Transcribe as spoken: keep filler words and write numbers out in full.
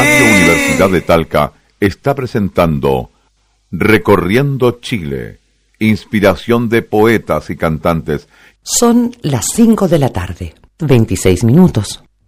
Radio Universidad de Talca está presentando Recorriendo Chile, inspiración de poetas y cantantes. Son las cinco de la tarde, veintiséis minutos.